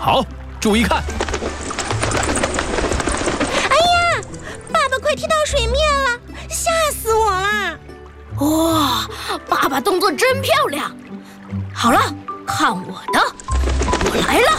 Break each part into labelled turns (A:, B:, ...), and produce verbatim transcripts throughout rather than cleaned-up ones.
A: 好，注意看。
B: 哎呀，爸爸快踢到水面了，吓死我了！
C: 哇，爸爸动作真漂亮。好了，看我的，我来了。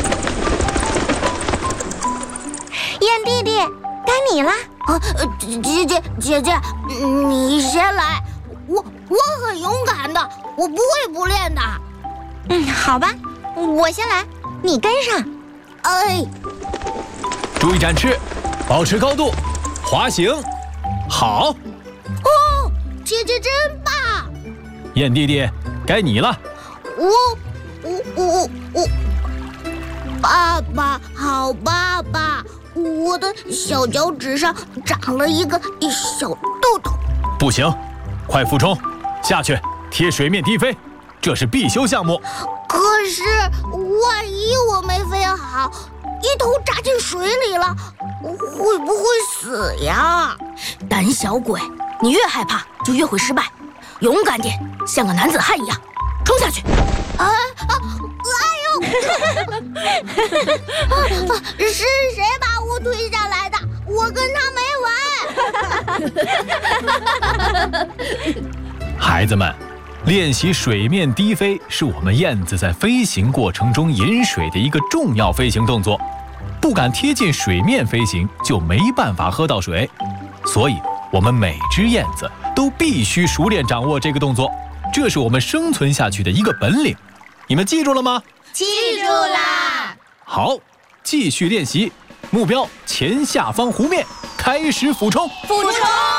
B: 燕弟弟，该你了。
C: 啊，姐姐姐姐，你先来。我我很勇敢的，我不会不练的。
B: 嗯，好吧，我先来，你跟上。
C: 哎，
A: 注意展翅，保持高度，滑行。好。
C: 哦，姐姐真棒。
A: 燕弟弟，该你了。
C: 我我我我，爸爸好，爸爸，我的小脚趾上长了一个小痘痘。
A: 不行，快俯冲下去，贴水面低飞，这是必修项目。
C: 可是万一我没飞好，一头扎进水里了，会不会死呀？胆小鬼，你越害怕就越会失败，勇敢点，像个男子汉一样冲下去。啊啊！哎呦！啊、是谁把我推下来的？我跟他没完。
A: 孩子们，练习水面低飞是我们燕子在飞行过程中饮水的一个重要飞行动作。不敢贴近水面飞行，就没办法喝到水。所以，我们每只燕子都必须熟练掌握这个动作，这是我们生存下去的一个本领。你们记住了吗？
C: 记住啦！
A: 好，继续练习，目标前下方湖面，开始俯冲。
C: 俯冲！